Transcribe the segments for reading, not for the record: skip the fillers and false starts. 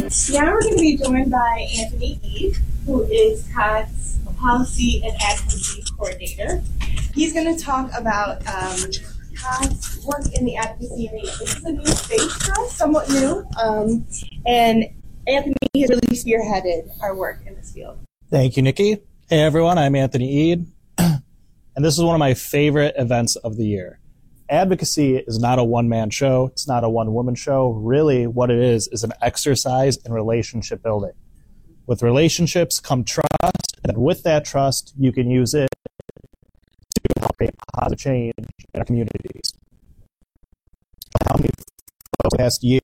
Now we're going to be joined by Anthony Ede, who is COTS Policy and Advocacy Coordinator. He's going to talk about COTS work in the advocacy arena. This is a new space for us, somewhat new, and Anthony has really spearheaded our work in this field. Thank you, Nikki. Hey, everyone, I'm Anthony Ede, and this is one of my favorite events of the year. Advocacy is not a one-man show. It's not a one-woman show. Really, what it is an exercise in relationship building. With relationships come trust, and with that trust, you can use it to help create positive change in our communities. How many folks last year,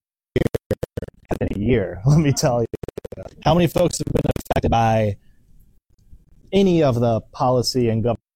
let me tell you, how many folks have been affected by any of the policy and government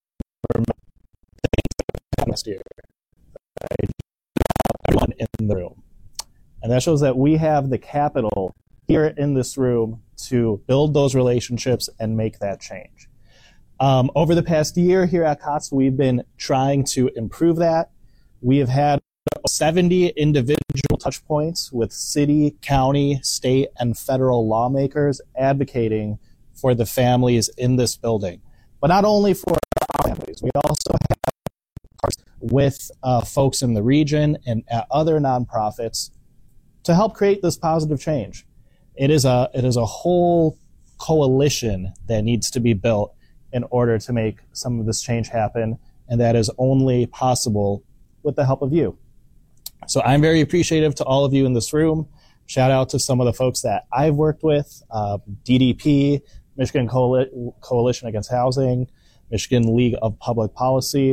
things last year? Right? Everyone in the room. And that shows that we have the capital here in this room to build those relationships and make that change. Over the past year here at COTS, we've been trying to improve that. We have had 70 individual touch points with city, county, state, and federal lawmakers advocating for the families in this building. But not only for our families, we also have with folks in the region and at other nonprofits to help create this positive change. It is a whole coalition that needs to be built in order to make some of this change happen, and that is only possible with the help of you. So I'm very appreciative to all of you in this room. Shout out to some of the folks that I've worked with, DDP, Michigan Coalition Against Housing, Michigan League of Public Policy,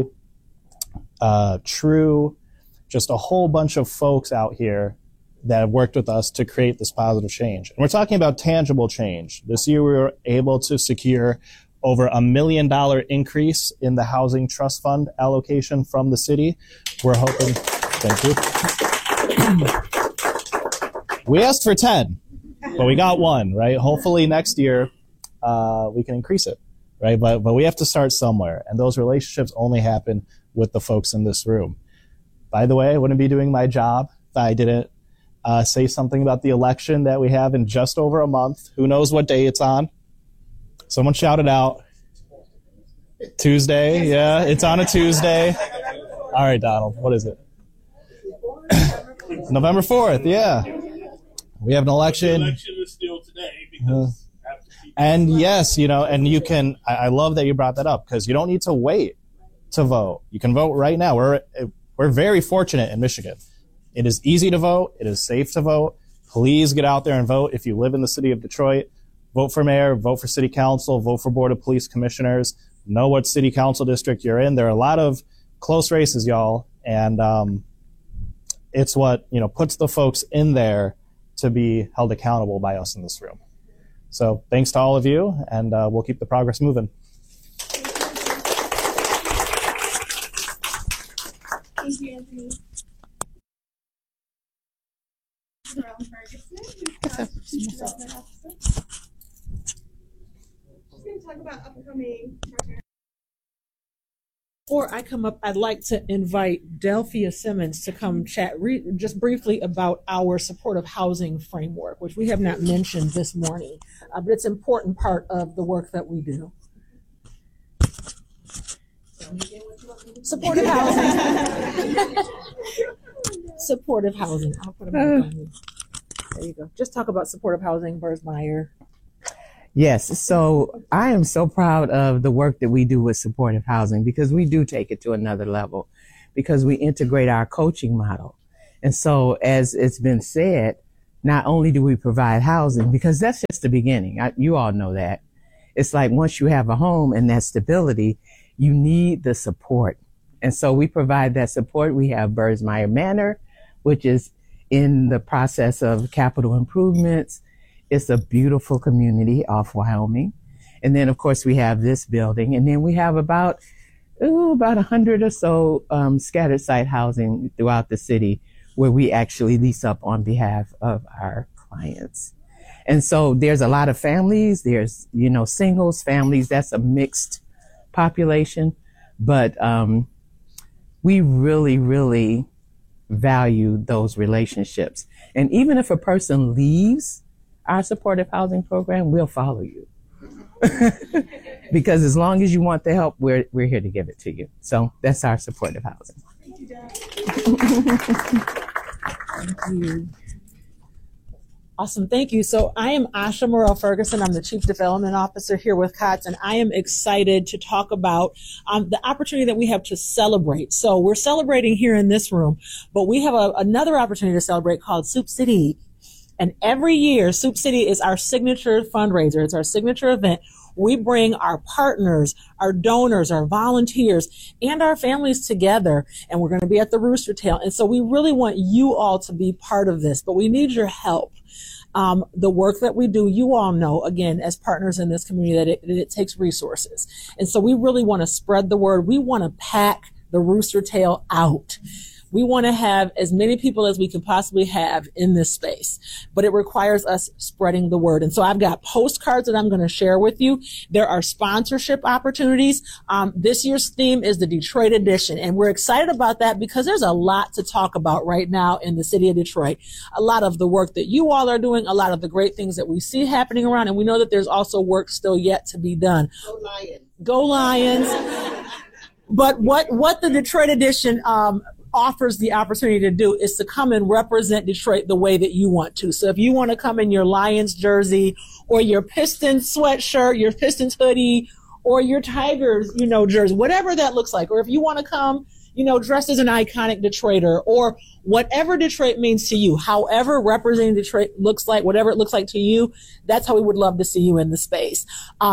True, just a whole bunch of folks out here that have worked with us to create this positive change. And we're talking about tangible change. This year we were able to secure over $1 million increase in the Housing Trust Fund allocation from the city. We're hoping, thank you. We asked for 10, but we got 1, right? Hopefully next year we can increase it, right? But we have to start somewhere, and those relationships only happen with the folks in this room. By the way, I wouldn't be doing my job if I didn't say something about the election that we have in just over a month. Who knows what day it's on? Someone shout it out. Tuesday, yeah, it's on a Tuesday. All right, Donald, what is it? November 4th, yeah. We have an election. The election is still today because and yes, you know, and you can, I love that you brought that up because you don't need to wait to vote. You can vote right now. We're very fortunate in Michigan. It is easy to vote. It is safe to vote. Please get out there and vote. If you live in the city of Detroit, vote for mayor, vote for city council, vote for board of police commissioners. Know what city council district you're in. There are a lot of close races, y'all, and it's what, you know, puts the folks in there to be held accountable by us in this room. So thanks to all of you, and we'll keep the progress moving. Thank you, Anthony. Ferguson, Chief Development Officer. She's going to talk about upcoming partners. Before I come up, I'd like to invite Delphia Simmons to come chat just briefly about our supportive housing framework, which we have not mentioned this morning, but it's an important part of the work that we do. Supportive housing. Supportive housing. I'll put them on you. There you go. Just talk about supportive housing, Birzmeier. Yes, so I am so proud of the work that we do with supportive housing because we do take it to another level because we integrate our coaching model. And so as it's been said, not only do we provide housing, because that's just the beginning. You all know that. It's like once you have a home and that stability, you need the support. And so we provide that support. We have Birzmeier Manor, which is in the process of capital improvements. It's a beautiful community off Wyoming. And then, of course, we have this building. And then we have about 100 or so scattered site housing throughout the city where we actually lease up on behalf of our clients. And so there's a lot of families. There's, you know, singles, families. That's a mixed population. But we really, really value those relationships. And even if a person leaves our supportive housing program, we'll follow you. Because as long as you want the help, we're here to give it to you. So that's our supportive housing. Thank you, Deb. Thank you. Awesome. Thank you. So I am Asha Morrell Ferguson. I'm the Chief Development Officer here with COTS, and I am excited to talk about the opportunity that we have to celebrate. So we're celebrating here in this room, but we have another opportunity to celebrate called Soup City. And every year, Soup City is our signature fundraiser. It's our signature event. We bring our partners, our donors, our volunteers, and our families together, and we're going to be at the Rooster Tail. And so we really want you all to be part of this, but we need your help. The work that we do, you all know, again, as partners in this community, that it takes resources. And so we really want to spread the word. We want to pack the Rooster Tail out. We want to have as many people as we can possibly have in this space, but it requires us spreading the word. And so I've got postcards that I'm going to share with you. There are sponsorship opportunities. This year's theme is the Detroit edition, and we're excited about that because there's a lot to talk about right now in the city of Detroit. A lot of the work that you all are doing, a lot of the great things that we see happening around, and we know that there's also work still yet to be done. Go Lions. Go Lions. But what the Detroit edition offers the opportunity to do is to come and represent Detroit the way that you want to. So if you want to come in your Lions jersey or your Pistons sweatshirt, your Pistons hoodie, or your Tigers, jersey, whatever that looks like, or if you want to come, dressed as an iconic Detroiter, or whatever Detroit means to you, however representing Detroit looks like, whatever it looks like to you, that's how we would love to see you in the space.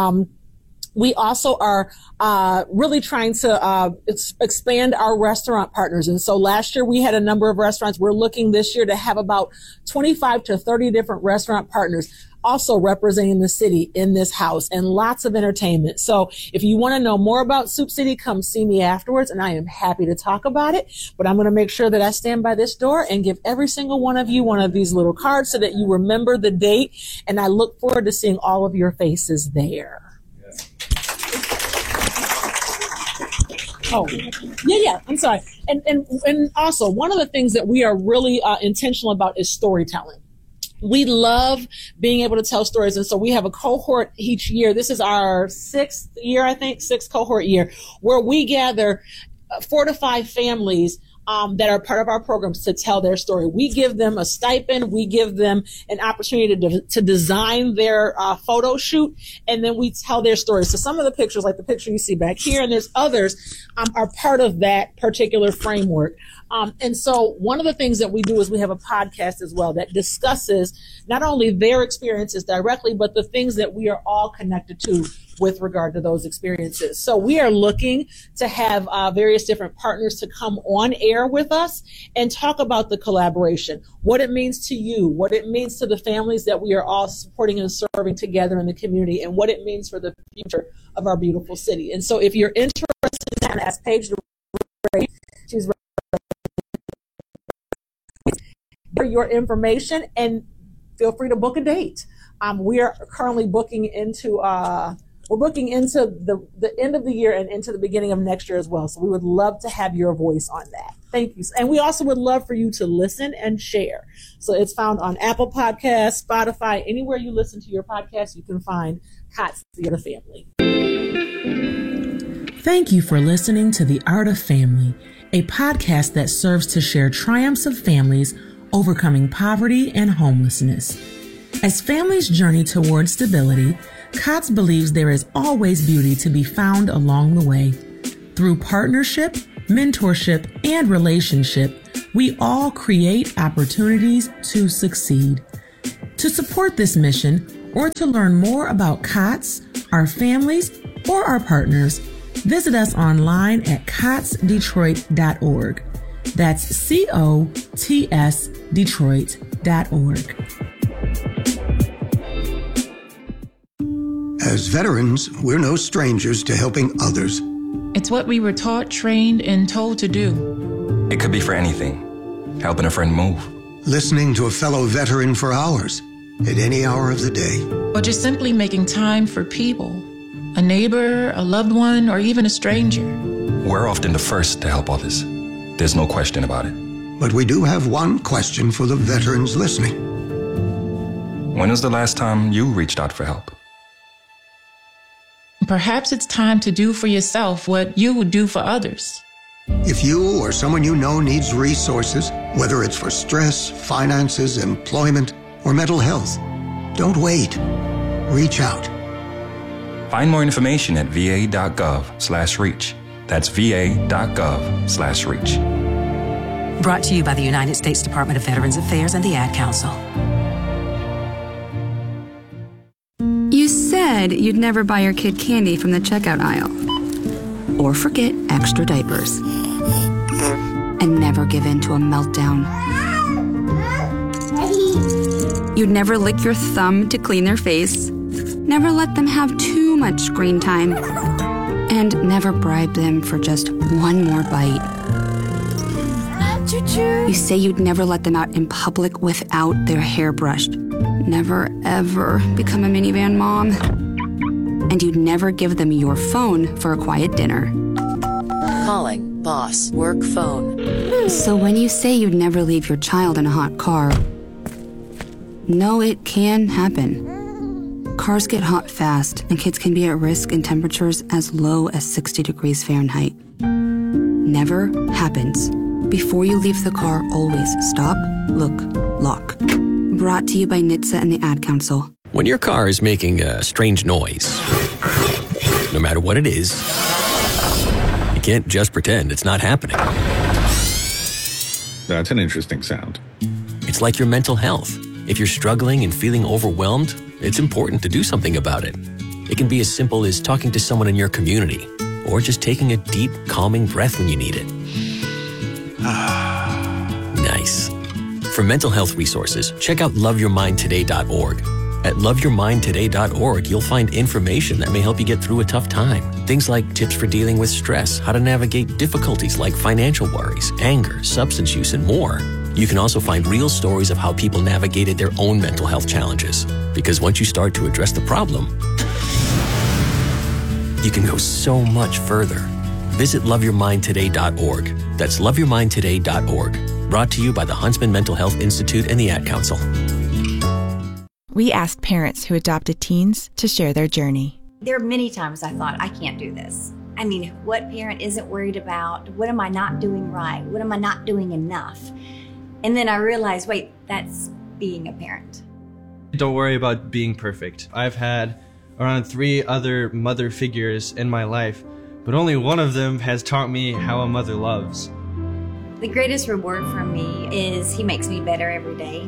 We also are really trying to expand our restaurant partners. And so last year we had a number of restaurants. We're looking this year to have about 25 to 30 different restaurant partners also representing the city in this house, and lots of entertainment. So if you want to know more about Soup City, come see me afterwards, and I am happy to talk about it. But I'm going to make sure that I stand by this door and give every single one of you one of these little cards so that you remember the date, and I look forward to seeing all of your faces there. Oh, yeah, I'm sorry. And also, one of the things that we are really intentional about is storytelling. We love being able to tell stories, and so we have a cohort each year. This is our sixth cohort year, where we gather 4 to 5 families that are part of our programs to tell their story. We give them a stipend. We give them an opportunity to design their photo shoot, and then we tell their stories. So some of the pictures, like the picture you see back here, and there's others, are part of that particular framework. And so one of the things that we do is we have a podcast as well that discusses not only their experiences directly, but the things that we are all connected to with regard to those experiences. So we are looking to have various different partners to come on air with us and talk about the collaboration, what it means to you, what it means to the families that we are all supporting and serving together in the community, and what it means for the future of our beautiful city. And so if you're interested in that, ask Paige to rate. She's your information and feel free to book a date. We are currently booking into the end of the year and into the beginning of next year as well. So we would love to have your voice on that. Thank you. And we also would love for you to listen and share. So it's found on Apple Podcasts, Spotify, anywhere you listen to your podcast, you can find COTS, The Art of Family. Thank you for listening to The Art of Family, a podcast that serves to share triumphs of families overcoming poverty and homelessness. As families journey toward stability, COTS believes there is always beauty to be found along the way. Through partnership, mentorship, and relationship, we all create opportunities to succeed. To support this mission, or to learn more about COTS, our families, or our partners, visit us online at cotsdetroit.org. That's COTS Detroit.org. As veterans, we're no strangers to helping others. It's what we were taught, trained, and told to do. It could be for anything. Helping a friend move. Listening to a fellow veteran for hours, at any hour of the day. Or just simply making time for people. A neighbor, a loved one, or even a stranger. We're often the first to help others. There's no question about it. But we do have one question for the veterans listening. When was the last time you reached out for help? Perhaps it's time to do for yourself what you would do for others. If you or someone you know needs resources, whether it's for stress, finances, employment, or mental health, don't wait. Reach out. Find more information at va.gov/reach. That's va.gov/reach. Brought to you by the United States Department of Veterans Affairs and the Ad Council. You said you'd never buy your kid candy from the checkout aisle. Or forget extra diapers. And never give in to a meltdown. You'd never lick your thumb to clean their face. Never let them have too much screen time. And never bribe them for just one more bite. You say you'd never let them out in public without their hair brushed. Never, ever become a minivan mom. And you'd never give them your phone for a quiet dinner. Calling boss work phone. So when you say you'd never leave your child in a hot car, no, it can happen. Cars get hot fast, and kids can be at risk in temperatures as low as 60 degrees Fahrenheit. Never happens. Before you leave the car, always stop, look, lock. Brought to you by NHTSA and the Ad Council. When your car is making a strange noise, no matter what it is, you can't just pretend it's not happening. That's an interesting sound. It's like your mental health. If you're struggling and feeling overwhelmed, it's important to do something about it. It can be as simple as talking to someone in your community, or just taking a deep, calming breath when you need it. Nice. For mental health resources, check out loveyourmindtoday.org. At loveyourmindtoday.org, you'll find information that may help you get through a tough time. Things like tips for dealing with stress, how to navigate difficulties like financial worries, anger, substance use, and more. You can also find real stories of how people navigated their own mental health challenges. Because once you start to address the problem, you can go so much further. Visit loveyourmindtoday.org. That's loveyourmindtoday.org. Brought to you by the Huntsman Mental Health Institute and the Ad Council. We asked parents who adopted teens to share their journey. There are many times I thought, I can't do this. I mean, what parent isn't worried about, what am I not doing right? What am I not doing enough? And then I realized, wait, that's being a parent. Don't worry about being perfect. I've had around 3 other mother figures in my life, but only one of them has taught me how a mother loves. The greatest reward for me is he makes me better every day.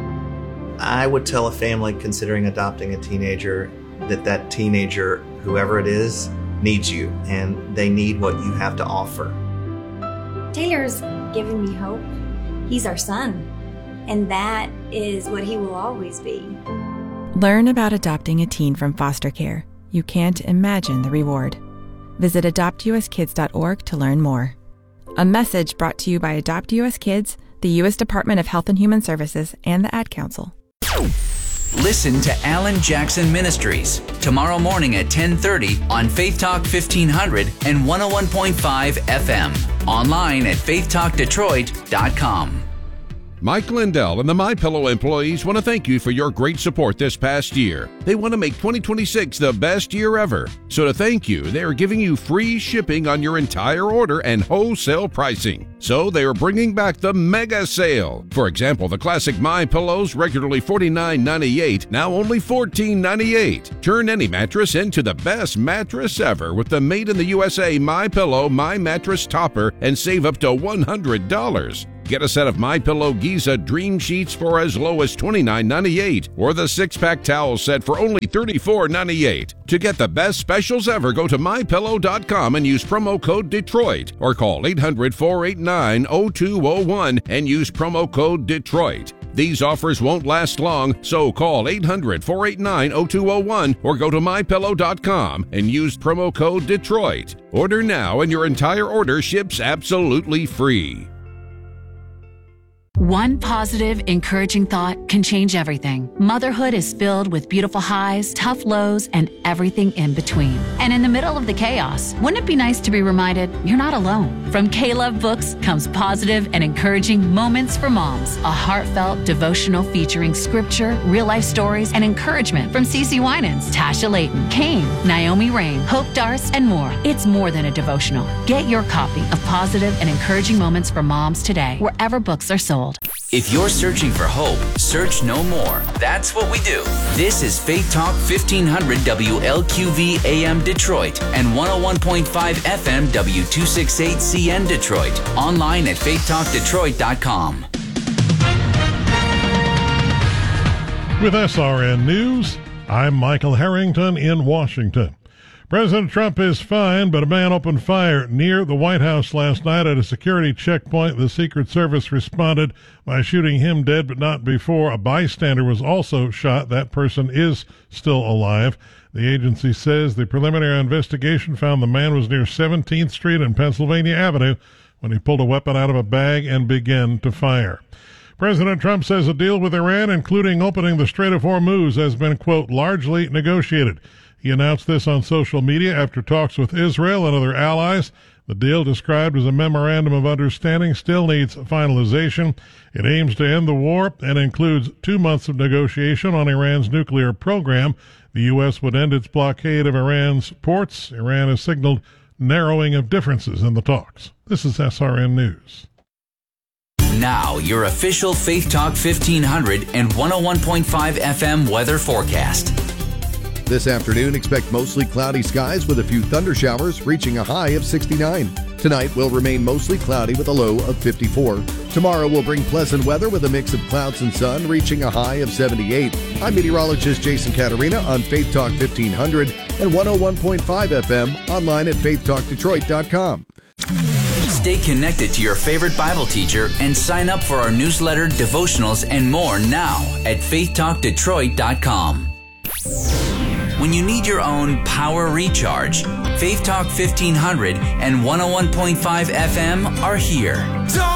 I would tell a family considering adopting a teenager that teenager, whoever it is, needs you, and they need what you have to offer. Taylor's given me hope. He's our son, and that is what he will always be. Learn about adopting a teen from foster care. You can't imagine the reward. Visit adoptuskids.org to learn more. A message brought to you by Adopt US Kids, the U.S. Department of Health and Human Services, and the Ad Council. Listen to Alan Jackson Ministries tomorrow morning at 10:30 on Faith Talk 1500 and 101.5 FM. Online at faithtalkdetroit.com. Mike Lindell and the MyPillow employees want to thank you for your great support this past year. They want to make 2026 the best year ever. So to thank you, they are giving you free shipping on your entire order and wholesale pricing. So they are bringing back the mega sale. For example, the classic MyPillows, regularly $49.98, now only $14.98. Turn any mattress into the best mattress ever with the Made in the USA MyPillow My Mattress Topper and save up to $100. Get a set of MyPillow Giza Dream Sheets for as low as $29.98 or the 6-pack towel set for only $34.98. To get the best specials ever, go to MyPillow.com and use promo code Detroit or call 800-489-0201 and use promo code Detroit. These offers won't last long, so call 800-489-0201 or go to MyPillow.com and use promo code Detroit. Order now and your entire order ships absolutely free. One positive, encouraging thought can change everything. Motherhood is filled with beautiful highs, tough lows, and everything in between. And in the middle of the chaos, wouldn't it be nice to be reminded you're not alone? From K-Love Books comes positive and encouraging Moments for Moms, a heartfelt devotional featuring scripture, real-life stories, and encouragement from CeCe Winans, Tasha Layton, Kane, Naomi Rain, Hope Darce, and more. It's more than a devotional. Get your copy of Positive and Encouraging Moments for Moms today, wherever books are sold. If you're searching for hope, search no more. That's what we do. This is Faith Talk 1500 WLQV AM Detroit and 101.5 FM W268CN Detroit. Online at faithtalkdetroit.com. With SRN News, I'm Michael Harrington in Washington. President Trump is fine, but a man opened fire near the White House last night at a security checkpoint. The Secret Service responded by shooting him dead, but not before. A bystander was also shot. That person is still alive. The agency says the preliminary investigation found the man was near 17th Street and Pennsylvania Avenue when he pulled a weapon out of a bag and began to fire. President Trump says a deal with Iran, including opening the Strait of Hormuz, has been, quote, largely negotiated. He announced this on social media after talks with Israel and other allies. The deal, described as a memorandum of understanding, still needs finalization. It aims to end the war and includes 2 months of negotiation on Iran's nuclear program. The U.S. would end its blockade of Iran's ports. Iran has signaled narrowing of differences in the talks. This is SRN News. Now, your official Faith Talk 1500 and 101.5 FM weather forecast. This afternoon, expect mostly cloudy skies with a few thunder showers, reaching a high of 69. Tonight will remain mostly cloudy with a low of 54. Tomorrow will bring pleasant weather with a mix of clouds and sun, reaching a high of 78. I'm meteorologist Jason Caterina on Faith Talk 1500 and 101.5 FM, online at faithtalkdetroit.com. Stay connected to your favorite Bible teacher and sign up for our newsletter, devotionals, and more now at faithtalkdetroit.com. When you need your own power recharge, Faith Talk 1500 and 101.5 FM are here.